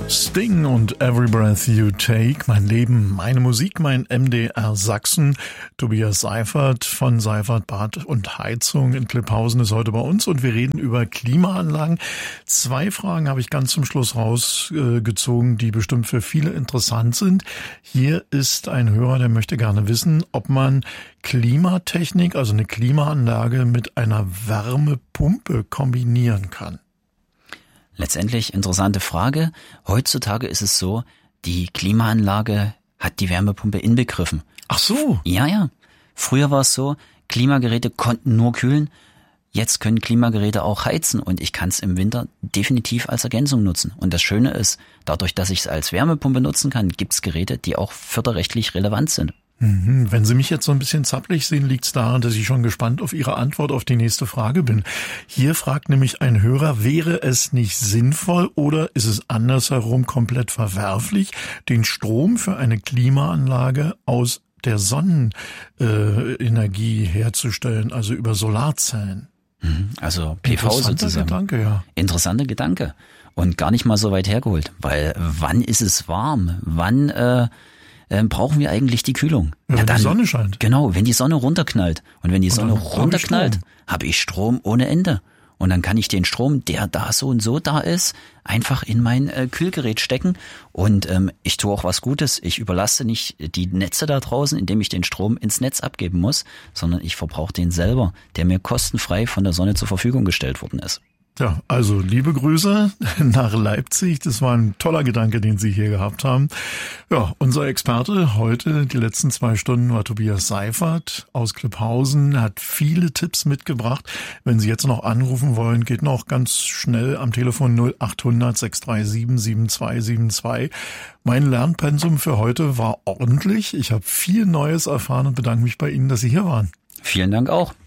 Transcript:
Sting und Every Breath You Take, mein Leben, meine Musik, mein MDR Sachsen. Tobias Seifert von Seifert Bad und Heizung in Klipphausen ist heute bei uns und wir reden über Klimaanlagen. 2 Fragen habe ich ganz zum Schluss rausgezogen, die bestimmt für viele interessant sind. Hier ist ein Hörer, der möchte gerne wissen, ob man Klimatechnik, also eine Klimaanlage mit einer Wärmepumpe kombinieren kann. Letztendlich interessante Frage. Heutzutage ist es so, die Klimaanlage hat die Wärmepumpe inbegriffen. Ach so. Ja. Früher war es so, Klimageräte konnten nur kühlen. Jetzt können Klimageräte auch heizen und ich kann es im Winter definitiv als Ergänzung nutzen. Und das Schöne ist, dadurch, dass ich es als Wärmepumpe nutzen kann, gibt es Geräte, die auch förderrechtlich relevant sind. Wenn Sie mich jetzt so ein bisschen zappelig sehen, liegt es daran, dass ich schon gespannt auf Ihre Antwort auf die nächste Frage bin. Hier fragt nämlich ein Hörer, wäre es nicht sinnvoll oder ist es andersherum komplett verwerflich, den Strom für eine Klimaanlage aus der Sonnenenergie herzustellen, also über Solarzellen? Also PV sozusagen. Gedanke, ja. Interessanter Gedanke und gar nicht mal so weit hergeholt, weil wann ist es warm? Wann brauchen wir eigentlich die Kühlung? Ja, wenn die Sonne scheint. Genau, wenn die Sonne runterknallt. Und wenn die Sonne runterknallt, habe ich Strom ohne Ende. Und dann kann ich den Strom, der da so und so da ist, einfach in mein Kühlgerät stecken. Und ich tue auch was Gutes. Ich überlaste nicht die Netze da draußen, indem ich den Strom ins Netz abgeben muss, sondern ich verbrauche den selber, der mir kostenfrei von der Sonne zur Verfügung gestellt worden ist. Ja, also liebe Grüße nach Leipzig. Das war ein toller Gedanke, den Sie hier gehabt haben. Ja, unser Experte heute, die letzten 2 Stunden, war Tobias Seifert aus Klipphausen, hat viele Tipps mitgebracht. Wenn Sie jetzt noch anrufen wollen, geht noch ganz schnell am Telefon 0800 637 7272. Mein Lernpensum für heute war ordentlich. Ich habe viel Neues erfahren und bedanke mich bei Ihnen, dass Sie hier waren. Vielen Dank auch.